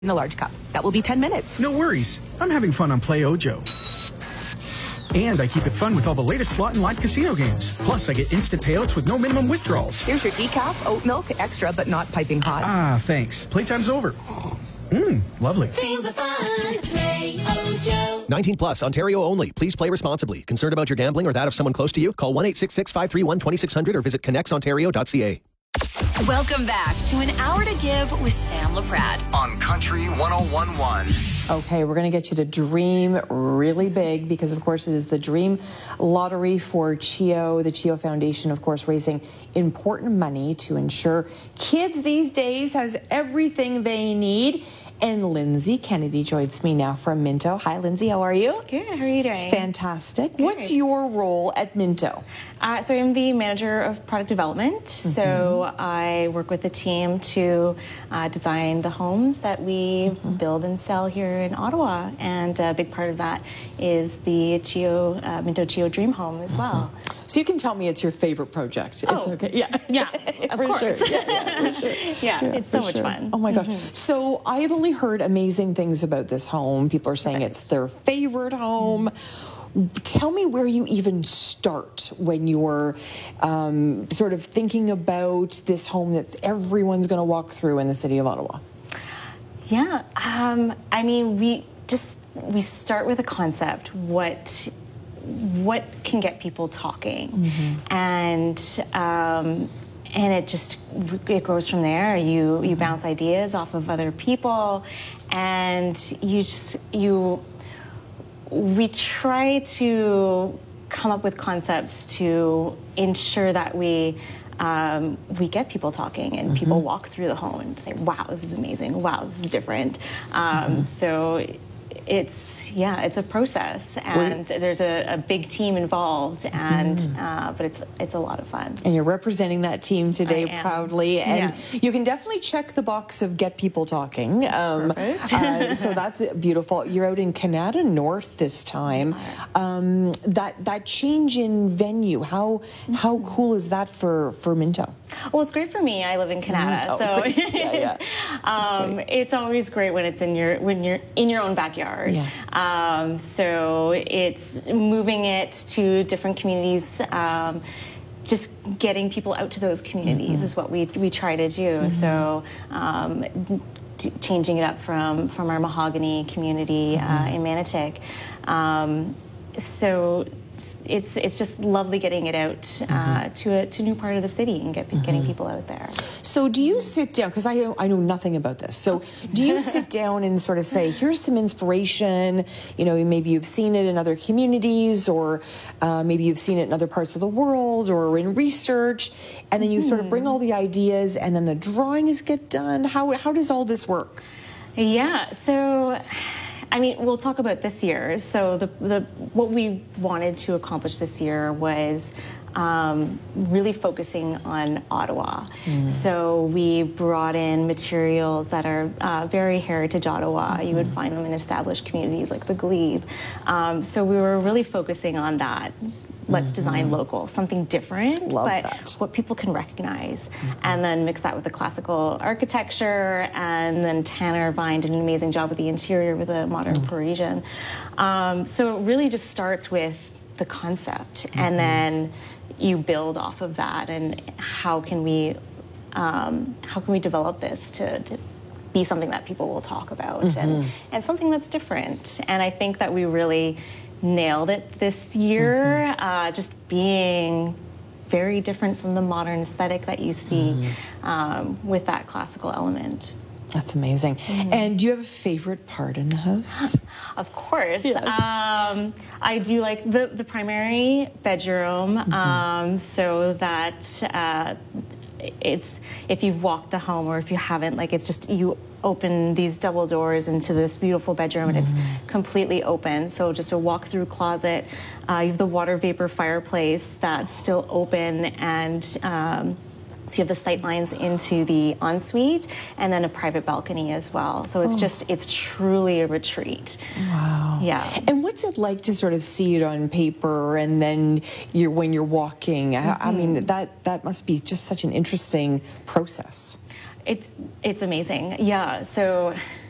in a large cup. That will be 10 minutes. No worries. I'm having fun on Play Ojo. And I keep it fun with all the latest slot and live casino games. Plus, I get instant payouts with no minimum withdrawals. Here's your decaf, oat milk, extra but not piping hot. Ah, thanks. Playtime's over. Lovely. Feel the fun. Play Ojo. 19 plus, Ontario only. Please play responsibly. Concerned about your gambling or that of someone close to you? Call 1-866-531-2600 or visit connexontario.ca. Welcome back to An Hour to Give with Sam LaPrade on Country 101.1. Okay, we're going to get you to dream really big because, of course, it is the Dream Lottery for CHEO. The CHEO Foundation, of course, raising important money to ensure kids these days has everything they need. And Lindsay Kennedy joins me now from Minto. Hi, Lindsay. How are you? Good. How are you doing? Fantastic. Good. What's your role at Minto? So I'm the manager of product development. So I work with the team to design the homes that we build and sell here in Ottawa. And a big part of that is the CHEO, Minto CHEO Dream Home as well. So you can tell me it's your favorite project. It's okay. Yeah, of course. Sure. Yeah, for sure. Yeah, it's so much fun. Oh my gosh. So I have only heard amazing things about this home. People are saying it's their favorite home. Tell me where you even start when you're sort of thinking about this home that everyone's going to walk through in the city of Ottawa. Yeah, I mean, we start with a concept. What can get people talking, and it goes from there. You bounce ideas off of other people, and we try to come up with concepts to ensure that we get people talking and people walk through the home and say, wow, this is amazing. Wow, this is different. So it's a process, and there's a big team involved, and but it's a lot of fun. And you're representing that team today proudly, and you can definitely check the box of get people talking. So that's beautiful. You're out in Canada North this time. That change in venue, how cool is that for Minto? Well, it's great for me. I live in Canada, so it's always great when you're in your own backyard. So it's moving it to different communities. Just getting people out to those communities is what we try to do. So changing it up from our Mahogany community in Manotick. So it's just lovely getting it out to a new part of the city and getting people out there. So do you sit down, because I know nothing about this, so do you sit down and sort of say, here's some inspiration, maybe you've seen it in other communities, or maybe you've seen it in other parts of the world, or in research, and then you sort of bring all the ideas, and then the drawings get done? How does all this work? Yeah, so I mean, we'll talk about this year. So what we wanted to accomplish this year was really focusing on Ottawa. So we brought in materials that are very heritage Ottawa. You would find them in established communities like the Glebe. So we were really focusing on that. Let's design local, something different, what people can recognize, and then mix that with the classical architecture. And then Tanner Vine did an amazing job with the interior with a modern Parisian. So it really just starts with the concept, and then you build off of that. And how can we develop this to be something that people will talk about, and something that's different. And I think that we really nailed it this year, just being very different from the modern aesthetic that you see with that classical element. That's amazing. And do you have a favorite part in the house? Of course. Yes. I do like the primary bedroom, so that it's, if you've walked the home or if you haven't, it's just you open these double doors into this beautiful bedroom, and it's completely open. So just a walk-through closet. You have the water vapor fireplace that's still open, and so you have the sight lines into the ensuite, and then a private balcony as well. So it's truly a retreat. Wow. Yeah. And what's it like to sort of see it on paper, and then when you're walking? I mean, that must be just such an interesting process. It's amazing. Yeah. So